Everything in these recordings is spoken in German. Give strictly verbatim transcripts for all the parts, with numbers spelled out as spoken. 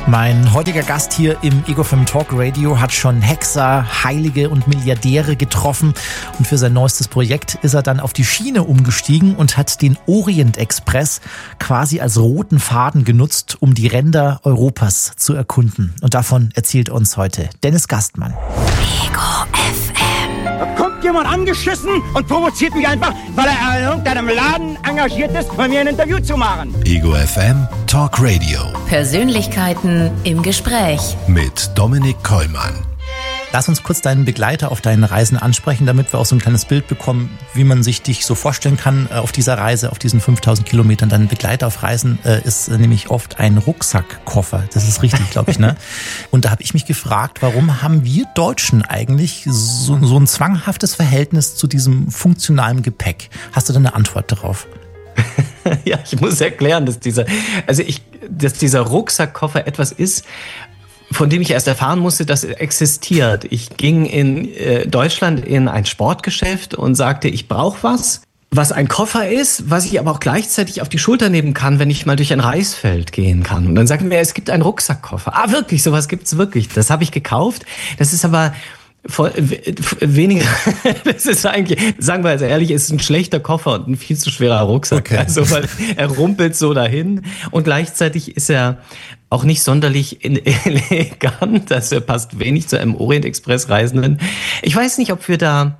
Mein heutiger Gast hier im Ego F M Talk Radio hat schon Hexer, Heilige und Milliardäre getroffen und für sein neuestes Projekt ist er dann auf die Schiene umgestiegen und hat den Orient Express quasi als roten Faden genutzt, um die Ränder Europas zu erkunden. Und davon erzählt uns heute Dennis Gastmann. Ego F M. Da kommt jemand angeschissen und provoziert mich einfach, weil er in irgendeinem Laden engagiert ist, bei mir ein Interview zu machen. Ego F M Talk Radio. Persönlichkeiten im Gespräch. Mit Dominik Kollmann. Lass uns kurz deinen Begleiter auf deinen Reisen ansprechen, damit wir auch so ein kleines Bild bekommen, wie man sich dich so vorstellen kann auf dieser Reise, auf diesen fünftausend Kilometern. Dein Begleiter auf Reisen äh, ist nämlich oft ein Rucksackkoffer. Das ist richtig, glaube ich, ne? Und da habe ich mich gefragt, warum haben wir Deutschen eigentlich so, so ein zwanghaftes Verhältnis zu diesem funktionalen Gepäck? Hast du da eine Antwort darauf? Ja, ich muss erklären, dass dieser, also ich, dass dieser Rucksackkoffer etwas ist, von dem ich erst erfahren musste, dass er existiert. Ich ging in äh, Deutschland in ein Sportgeschäft und sagte, ich brauche was, was ein Koffer ist, was ich aber auch gleichzeitig auf die Schulter nehmen kann, wenn ich mal durch ein Reisfeld gehen kann. Und dann sagten wir, es gibt einen Rucksackkoffer. Ah, wirklich, sowas gibt's wirklich. Das habe ich gekauft. Das ist aber voll, weniger, das ist eigentlich, sagen wir also ehrlich, ist ein schlechter Koffer und ein viel zu schwerer Rucksack. Okay. Also, weil er rumpelt so dahin und gleichzeitig ist er auch nicht sonderlich elegant, also er passt wenig zu einem Orient-Express-Reisenden. Ich weiß nicht, ob wir da,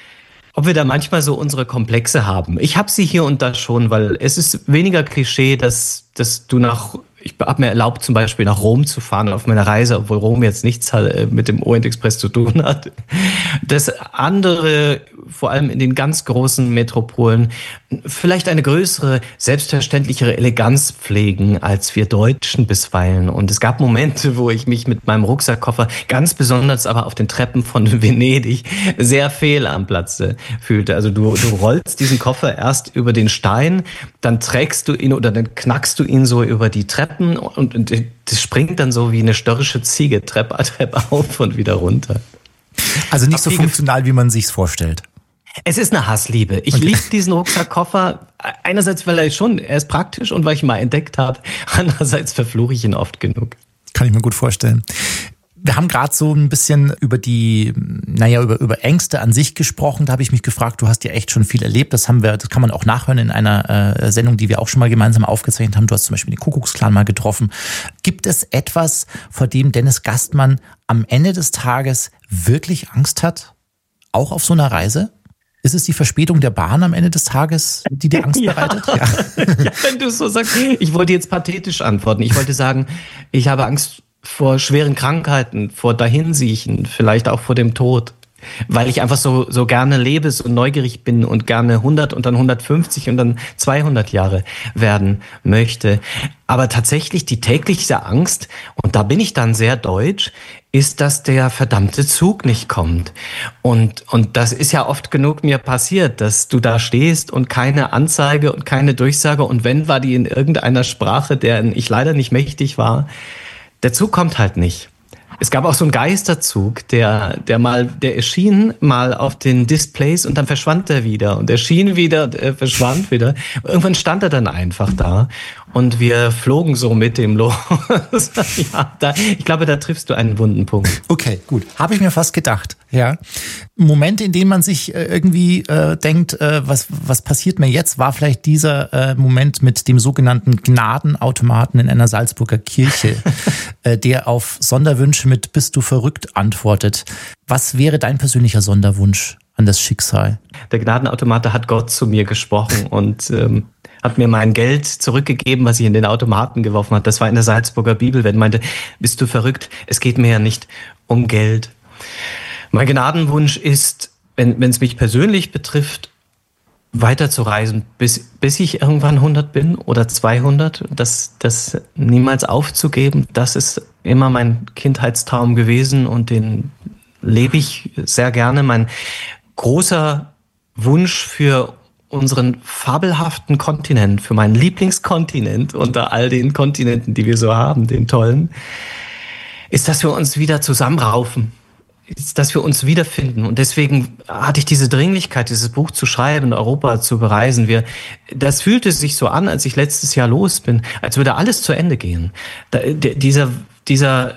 ob wir da manchmal so unsere Komplexe haben. Ich habe sie hier und da schon, weil es ist weniger Klischee, dass, dass du nach, ich habe mir erlaubt, zum Beispiel nach Rom zu fahren auf meiner Reise, obwohl Rom jetzt nichts mit dem Orient Express zu tun hat. Dass andere, vor allem in den ganz großen Metropolen, vielleicht eine größere, selbstverständlichere Eleganz pflegen als wir Deutschen bisweilen. Und es gab Momente, wo ich mich mit meinem Rucksackkoffer, ganz besonders aber auf den Treppen von Venedig, sehr fehl am Platze fühlte. Also du, du rollst diesen Koffer erst über den Stein, dann trägst du ihn oder dann knackst du ihn so über die Treppe und, und das springt dann so wie eine störrische Ziege Treppe, Treppe auf und wieder runter. Also nicht so funktional, wie man sich's vorstellt. Es ist eine Hassliebe. Ich okay. liebe diesen Rucksackkoffer. Einerseits, weil er schon, er ist praktisch und weil ich ihn mal entdeckt habe. Andererseits verfluche ich ihn oft genug. Kann ich mir gut vorstellen. Wir haben gerade so ein bisschen über die, naja, über, über Ängste an sich gesprochen. Da habe ich mich gefragt, du hast ja echt schon viel erlebt. Das haben wir, das kann man auch nachhören in einer äh, Sendung, die wir auch schon mal gemeinsam aufgezeichnet haben. Du hast zum Beispiel den Kuckucksklan mal getroffen. Gibt es etwas, vor dem Dennis Gastmann am Ende des Tages wirklich Angst hat? Auch auf so einer Reise? Ist es die Verspätung der Bahn am Ende des Tages, die dir Angst bereitet? Ja. Ja. Ja, wenn du es so sagst. Ich wollte jetzt pathetisch antworten. Ich wollte sagen, ich habe Angst vor schweren Krankheiten, vor Dahinsiechen, vielleicht auch vor dem Tod. Weil ich einfach so, so gerne lebe, so neugierig bin und gerne hundert und dann hundertfünfzig und dann zweihundert Jahre werden möchte. Aber tatsächlich die tägliche Angst, und da bin ich dann sehr deutsch, ist, dass der verdammte Zug nicht kommt. Und, und das ist ja oft genug mir passiert, dass du da stehst und keine Anzeige und keine Durchsage und wenn, war die in irgendeiner Sprache, deren ich leider nicht mächtig war. Der Zug kommt halt nicht. Es gab auch so einen Geisterzug, der, der mal, der erschien mal auf den Displays und dann verschwand er wieder und erschien wieder, und er verschwand wieder. Irgendwann stand er dann einfach da und wir flogen so mit dem los. Ja, da, ich glaube, da triffst du einen wunden Punkt. Okay, gut. Habe ich mir fast gedacht. Ja. Momente, in denen man sich äh, irgendwie äh, denkt, äh, was, was passiert mir jetzt, war vielleicht dieser äh, Moment mit dem sogenannten Gnadenautomaten in einer Salzburger Kirche, äh, der auf Sonderwünsche mit "Bist du verrückt" antwortet. Was wäre dein persönlicher Sonderwunsch an das Schicksal? Der Gnadenautomat hat Gott zu mir gesprochen und ähm, hat mir mein Geld zurückgegeben, was ich in den Automaten geworfen habe. Das war in der Salzburger Bibel, wenn er meinte, bist du verrückt? Es geht mir ja nicht um Geld. Mein Gnadenwunsch ist, wenn wenn es mich persönlich betrifft, weiterzureisen, bis bis ich irgendwann hundert bin oder zweihundert. Das das niemals aufzugeben, das ist immer mein Kindheitstraum gewesen und den lebe ich sehr gerne. Mein großer Wunsch für unseren fabelhaften Kontinent, für meinen Lieblingskontinent unter all den Kontinenten, die wir so haben, den tollen, ist, dass wir uns wieder zusammenraufen, ist, dass wir uns wiederfinden. Und deswegen hatte ich diese Dringlichkeit, dieses Buch zu schreiben, Europa zu bereisen. Wir, das fühlte sich so an, als ich letztes Jahr los bin, als würde alles zu Ende gehen. Da, der, dieser dieser